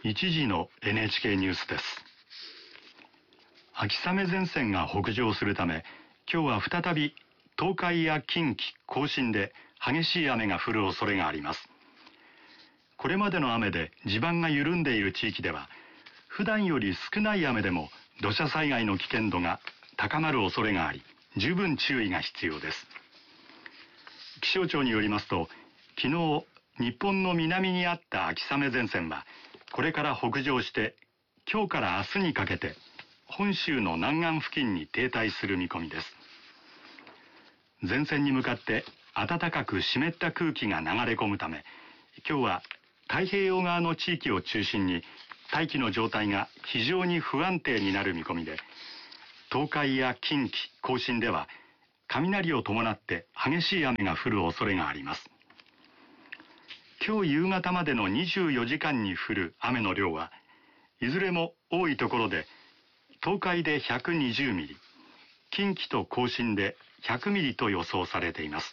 1時の NHK ニュースです。秋雨前線が北上するため、今日は再び東海や近畿、甲信で激しい雨が降る恐れがあります。これまでの雨で地盤が緩んでいる地域では、普段より少ない雨でも土砂災害の危険度が高まる恐れがあり、十分注意が必要です。気象庁によりますと、昨日日本の南にあった秋雨前線はこれから北上して今日から明日にかけて本州の南岸付近に停滞する見込みです。前線に向かって暖かく湿った空気が流れ込むため、今日は太平洋側の地域を中心に大気の状態が非常に不安定になる見込みで、東海や近畿、甲信では雷を伴って激しい雨が降る恐れがあります。今日夕方までの24時間に降る雨の量はいずれも多いところで東海で120ミリ、近畿と甲信で100ミリと予想されています。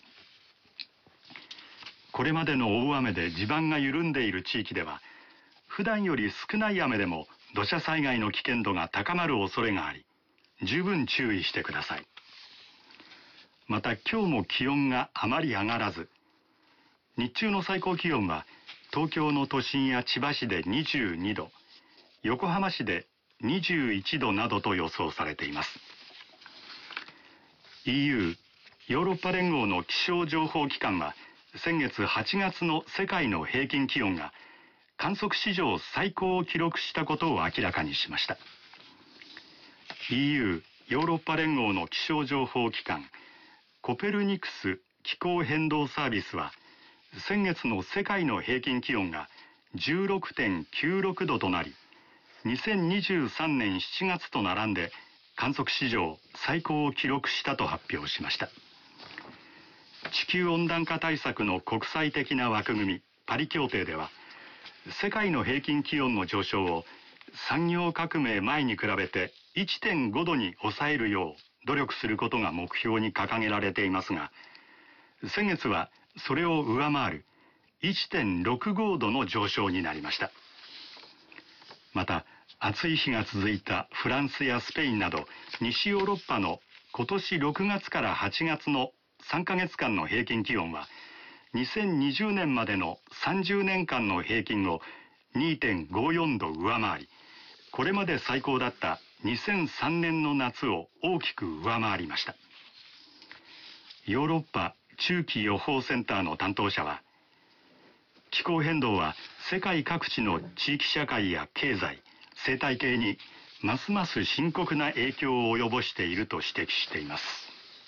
これまでの大雨で地盤が緩んでいる地域では、普段より少ない雨でも土砂災害の危険度が高まる恐れがあり、十分注意してください。また今日も気温があまり上がらず、日中の最高気温は東京の都心や千葉市で22度、横浜市で21度などと予想されています。EU、ヨーロッパ連合の気象情報機関は先月8月の世界の平均気温が観測史上最高を記録したことを明らかにしました。EU、ヨーロッパ連合の気象情報機関コペルニクス気候変動サービスは、先月の世界の平均気温が 16.96 度となり、2023年7月と並んで観測史上最高を記録したと発表しました。地球温暖化対策の国際的な枠組みパリ協定では、世界の平均気温の上昇を産業革命前に比べて 1.5 度に抑えるよう努力することが目標に掲げられていますが、先月はそれを上回る 1.65 度の上昇になりました。また、暑い日が続いたフランスやスペインなど西ヨーロッパの今年6月から8月の3ヶ月間の平均気温は、2020年までの30年間の平均を 2.54 度上回り、これまで最高だった2003年の夏を大きく上回りました。ヨーロッパ中期予報センターの担当者は、気候変動は世界各地の地域社会や経済、生態系にますます深刻な影響を及ぼしていると指摘しています。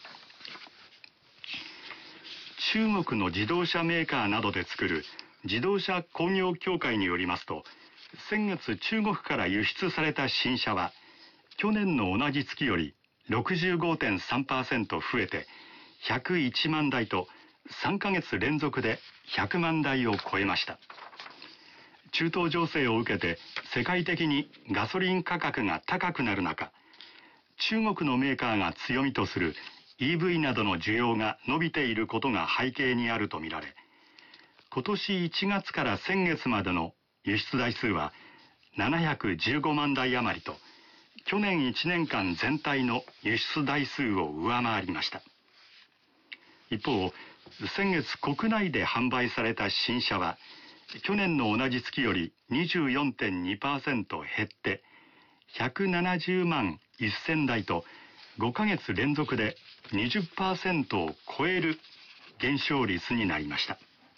中国の自動車メーカーなどで作る自動車工業協会によりますと、先月中国から輸出された新車は去年の同じ月より 65.3% 増えて101万台と3ヶ月連続で100万台を超えました。中東情勢を受けて世界的にガソリン価格が高くなる中、中国のメーカーが強みとする EV などの需要が伸びていることが背景にあるとみられ、今年1月から先月までの輸出台数は715万台余りと、去年1年間全体の輸出台数を上回りました。一方、先月国内で販売された新車は去年の同じ月より 24.2% 減って170万1000台と、5ヶ月連続で 20% を超える減少率になりました。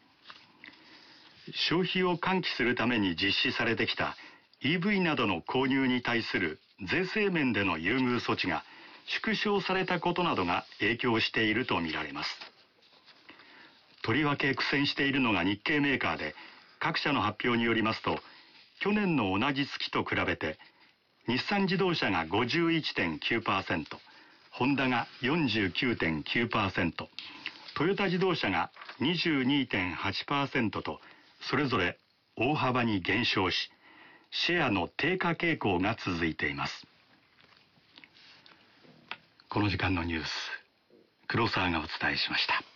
消費を喚起するために実施されてきた EV などの購入に対する税制面での優遇措置が縮小されたことなどが影響しているとみられます。とりわけ苦戦しているのが日系メーカーで、各社の発表によりますと、去年の同じ月と比べて日産自動車が 51.9%、ホンダが 49.9%、トヨタ自動車が 22.8% と、それぞれ大幅に減少し、シェアの低下傾向が続いています。この時間のニュース、黒沢がお伝えしました。